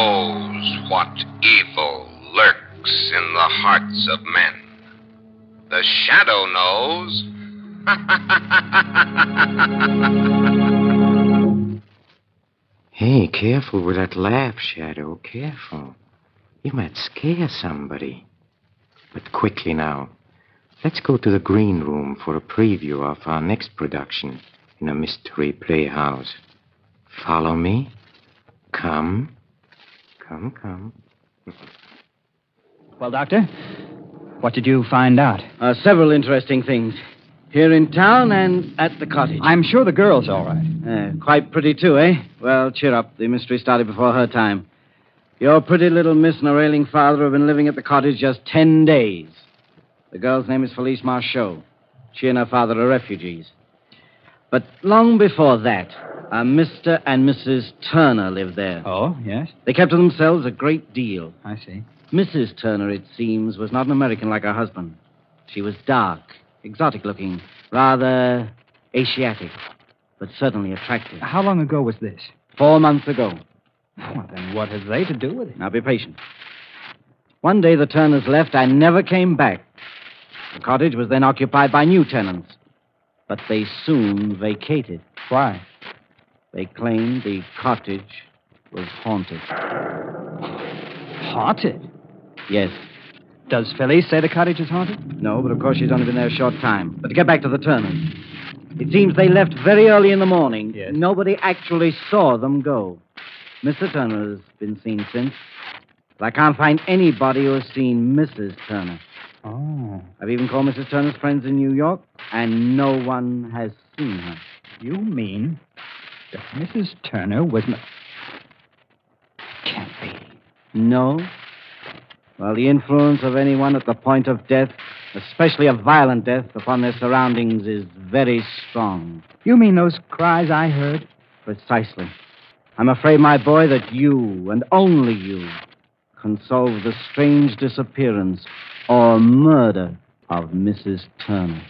knows what evil lurks in the hearts of men. The Shadow knows. Hey, careful with that laugh, Shadow. Careful. You might scare somebody. But quickly now. Let's go to the green room for a preview of our next production in a mystery playhouse. Follow me. Come. Come. Well, Doctor, what did you find out? Several interesting things. Here in town and at the cottage. I'm sure the girl's all right. Quite pretty, too, eh? Well, cheer up. The mystery started before her time. Your pretty little miss and her ailing father have been living at the cottage just 10 days. The girl's name is Felice Marchot. She and her father are refugees. But long before that, Mr. and Mrs. Turner lived there. Oh, yes? They kept to themselves a great deal. I see. Mrs. Turner, it seems, was not an American like her husband. She was dark, exotic-looking, rather Asiatic, but certainly attractive. How long ago was this? 4 months ago. Well, then what have they to do with it? Now, be patient. One day the Turners left and never came back. The cottage was then occupied by new tenants, but they soon vacated. Why? They claimed the cottage was haunted. Haunted? Yes. Does Felice say the cottage is haunted? No, but of course she's only been there a short time. But to get back to the Turners, it seems they left very early in the morning. Yes. Nobody actually saw them go. Mr. Turner has been seen since, but I can't find anybody who has seen Mrs. Turner. Oh. I've even called Mrs. Turner's friends in New York, and no one has seen her. You mean that Mrs. Turner was not... Can't be. No? Well, the influence of anyone at the point of death, especially a violent death, upon their surroundings is very strong. You mean those cries I heard? Precisely. I'm afraid, my boy, that you, and only you, can solve the strange disappearance or murder of Mrs. Turner.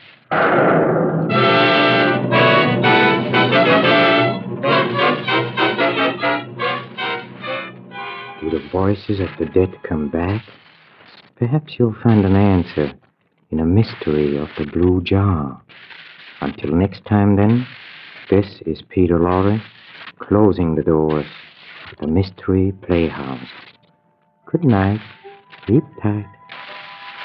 Do the voices of the dead come back? Perhaps you'll find an answer in a mystery of the blue jar. Until next time, then, this is Peter Lorre, closing the doors of the Mystery Playhouse. Good night. Sleep tight.